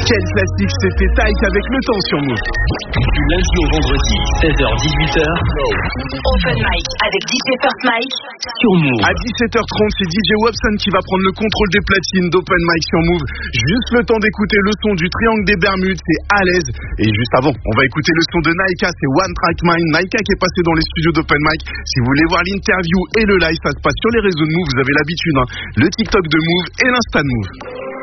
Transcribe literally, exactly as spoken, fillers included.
Quel classique, c'était Taïk avec le temps sur Move. Du lundi au vendredi, seize heures dix-huit heures. Open Mic avec D J First Mike sur Move. À dix-sept heures trente, c'est D J Wobson qui va prendre le contrôle des platines d'Open Mic sur Move. Juste le temps d'écouter le son du Triangle des Bermudes, c'est à l'aise. Et juste avant, on va écouter le son de Naika, c'est One Track Mind. Naika qui est passé dans les studios d'Open Mic. Si vous voulez voir l'interview et le live, ça se passe sur les réseaux de Move, vous avez l'habitude, hein. Le TikTok de Move et l'Insta de Move.